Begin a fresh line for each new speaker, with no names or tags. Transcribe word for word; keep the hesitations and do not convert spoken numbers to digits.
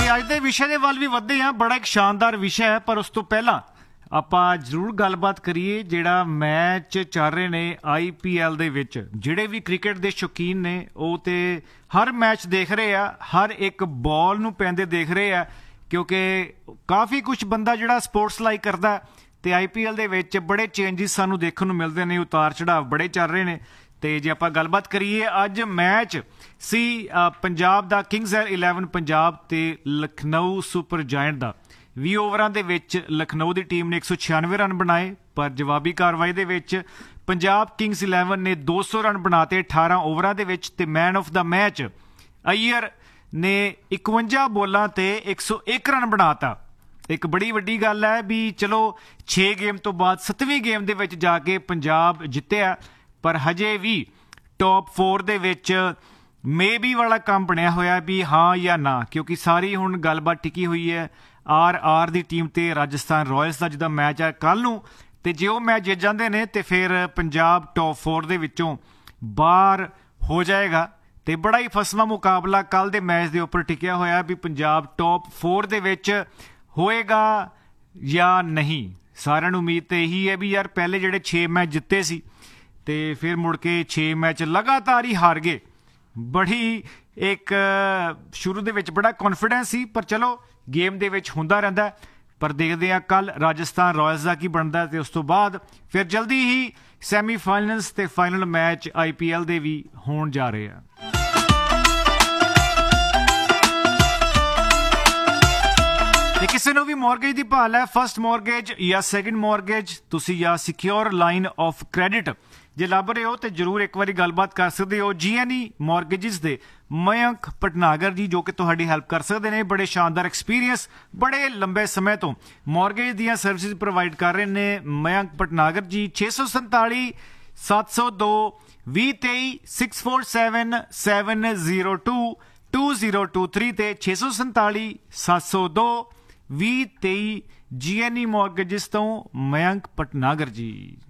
ਅੱਜ ਦੇ ਵਿਸ਼ੇ ਦੇ ਵੱਲ ਵੀ ਵਧਦੇ ਹਾਂ। ਬੜਾ ਇੱਕ ਸ਼ਾਨਦਾਰ ਵਿਸ਼ਾ ਹੈ, ਪਰ ਉਸ ਤੋਂ ਪਹਿਲਾਂ ਆਪਾਂ ਜ਼ਰੂਰ ਗੱਲਬਾਤ ਕਰੀਏ ਜਿਹੜਾ ਮੈਚ ਚੱਲ ਰਹੇ ਨੇ ਆਈ ਪੀ ਐਲ ਦੇ ਵਿੱਚ। ਜਿਹੜੇ ਵੀ ਕ੍ਰਿਕਟ ਦੇ ਸ਼ੌਕੀਨ ਨੇ ਉਹ ਤੇ ਹਰ ਮੈਚ ਦੇਖ ਰਹੇ ਆ, ਹਰ ਇੱਕ ਬਾਲ ਨੂੰ ਪੈਂਦੇ ਦੇਖ ਰਹੇ ਆ, ਕਿਉਂਕਿ ਕਾਫੀ ਕੁਛ ਬੰਦਾ ਜਿਹੜਾ ਸਪੋਰਟਸ ਲਾਈਕ ਕਰਦਾ ਤੇ ਆਈ ਪੀ ਐਲ ਦੇ ਵਿੱਚ ਬੜੇ ਚੇਂਜਿਸ ਸਾਨੂੰ ਦੇਖਣ ਨੂੰ ਮਿਲਦੇ ਨੇ, ਉਤਾਰ ਚੜਾਵ ਬੜੇ ਚੱਲ ਰਹੇ ਨੇ। ਤੇ ਜੇ ਆਪਾਂ ਗੱਲਬਾਤ ਕਰੀਏ, ਅੱਜ ਮੈਚ ਸੀ ਪੰਜਾਬ ਦਾ ਕਿੰਗਜ਼ ਇਲੈਵਨ ਪੰਜਾਬ ਤੇ ਲਖਨਊ ਸੁਪਰ ਜਾਇੰਟ ਦਾ। ਵੀਹ ਓਵਰਾਂ ਦੇ ਵਿੱਚ ਲਖਨਊ ਦੀ ਟੀਮ ਨੇ ਇੱਕ ਸੌ ਛਿਆਨਵੇਂ ਰਨ ਬਣਾਏ, ਪਰ ਜਵਾਬੀ ਕਾਰਵਾਈ ਦੇ ਵਿੱਚ ਪੰਜਾਬ ਕਿੰਗਜ਼ ਇਲੈਵਨ ਨੇ ਦੋ ਸੌ ਰਨ ਬਣਾਤੇ ਅਠਾਰਾਂ ਓਵਰਾਂ ਦੇ ਵਿੱਚ। ਤੇ man of the match Iyer ਨੇ ਇਕਵੰਜਾ ਬੋਲਾਂ ਤੇ ਇੱਕ ਸੌ ਇੱਕ ਰਨ ਬਣਾਤਾ। ਇੱਕ ਬੜੀ ਵੱਡੀ ਗੱਲ ਹੈ ਵੀ ਚਲੋ ਛੇ ਗੇਮ ਤੋਂ ਬਾਅਦ ਸੱਤਵੀਂ ਗੇਮ ਦੇ ਵਿੱਚ ਜਾ ਕੇ ਪੰਜਾਬ ਜਿੱਤਿਆ, ਪਰ ਹਜੇ ਵੀ ਟੌਪ ਫੋਰ ਦੇ ਵਿੱਚ ਮੇ ਬੀ ਵਾਲਾ ਕੰਮ ਬਣਿਆ ਹੋਇਆ ਵੀ ਹਾਂ ਜਾਂ ਨਾ, ਕਿਉਂਕਿ ਸਾਰੀ ਹੁਣ ਗੱਲਬਾਤ ਟਿਕੀ ਹੋਈ ਹੈ ਆਰ ਆਰ ਦੀ ਟੀਮ ਤੇ ਰਾਜਸਥਾਨ ਰਾਇਲਸ ਦਾ ਜਿਹਦਾ ਮੈਚ ਹੈ ਕੱਲ੍ਹ ਨੂੰ। ਤੇ ਜੇ ਉਹ ਮੈਚ ਜਿੱਤ ਜਾਂਦੇ ਨੇ ਤੇ ਫਿਰ ਪੰਜਾਬ ਟੌਪ ਫੋਰ ਦੇ ਵਿੱਚੋਂ ਬਾਹਰ ਹੋ ਜਾਏਗਾ। ਤੇ ਬੜਾ ਹੀ ਫਸਵਾਂ ਮੁਕਾਬਲਾ ਕੱਲ੍ਹ ਦੇ ਮੈਚ ਦੇ ਉੱਪਰ ਟਿਕਿਆ ਹੋਇਆ ਵੀ ਪੰਜਾਬ ਟੌਪ ਫੋਰ ਦੇ ਵਿੱਚ ਹੋਏਗਾ ਜਾਂ ਨਹੀਂ। ਸਾਰਿਆਂ ਨੂੰ ਉਮੀਦ ਤੇ ਇਹੀ ਹੈ ਵੀ ਯਾਰ ਪਹਿਲੇ ਜਿਹੜੇ ਛੇ ਮੈਚ ਜਿੱਤੇ ਸੀ ਤੇ ਫਿਰ ਮੁੜ ਕੇ ਛੇ ਮੈਚ ਲਗਾਤਾਰ ਹੀ ਹਾਰ ਗਏ। ਬੜੀ ਇੱਕ ਸ਼ੁਰੂ ਦੇ ਵਿੱਚ ਬੜਾ ਕੌਨਫੀਡੈਂਸ ਸੀ, ਪਰ ਚਲੋ ਗੇਮ ਦੇ ਵਿੱਚ ਹੁੰਦਾ ਰਹਿੰਦਾ। ਪਰ ਦੇਖਦੇ ਹਾਂ ਕੱਲ੍ਹ ਰਾਜਸਥਾਨ ਰਾਇਲਸ ਦਾ ਕੀ ਬਣਦਾ ਤੇ ਉਸ ਤੋਂ ਬਾਅਦ ਫਿਰ ਜਲਦੀ ਹੀ ਸੈਮੀ ਫਾਈਨਲਸ ਤੇ ਫਾਈਨਲ ਮੈਚ ਆਈ ਪੀ ਐਲ ਦੇ ਵੀ ਹੋਣ ਜਾ ਰਹੇ ਆ। ਤੇ ਕਿਸੇ ਨੂੰ ਵੀ ਮੌਰਗੇਜ ਦੀ ਭਾਲ ਹੈ, ਫਸਟ ਮੌਰਗੇਜ ਜਾਂ ਸੈਕਿੰਡ ਮੌਰਗੇਜ, ਤੁਸੀਂ ਜਾਂ ਸਿਕਿਉਰ ਲਾਈਨ ਆਫ ਕ੍ਰੈਡਿਟ ਜੇ ਲੱਭ ਰਹੇ ਹੋ ਤੇ ਜ਼ਰੂਰ ਇੱਕ ਵਾਰੀ ਗੱਲਬਾਤ ਕਰ ਸਕਦੇ ਹੋ ਜੀ ਐਨ ਈ ਮੌਰਗੇਜਿਸ ਦੇ ਮਯੰਕ ਭਟਨਾਗਰ ਜੀ, ਜੋ ਕਿ ਤੁਹਾਡੀ ਹੈਲਪ ਕਰ ਸਕਦੇ ਨੇ। ਬੜੇ ਸ਼ਾਨਦਾਰ ਐਕਸਪੀਰੀਅੰਸ, ਬੜੇ ਲੰਬੇ ਸਮੇਂ ਤੋਂ ਮੌਰਗੇਜ ਦੀਆਂ ਸਰਵਿਸਿਜ਼ ਪ੍ਰੋਵਾਈਡ ਕਰ ਰਹੇ ਨੇ ਮਯੰਕ ਭਟਨਾਗਰ ਜੀ। ਛੇ ਸੌ ਸੰਤਾਲੀ ਸੱਤ ਸੌ ਦੋ ਵੀਹ ਤੇਈ six four seven seven zero two two zero two three ਤੇ ਛੇ ਸੌ ਸੰਤਾਲੀ ਸੱਤ ਸੌ ਦੋ ਵੀਹ ਤੇਈ ਜੀ ਐਨ ਈ ਮੌਰਗੇਜਿਸ ਤੋਂ ਮਯੰਕ ਭਟਨਾਗਰ ਜੀ।